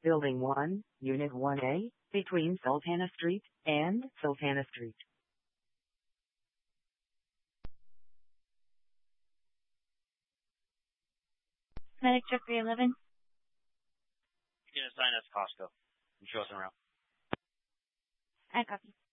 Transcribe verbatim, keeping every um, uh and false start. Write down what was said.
Building one, Unit one A, between Sultana Street and Sultana Street. Medic check three eleven. You can assign us Costco. Show us around. I copy.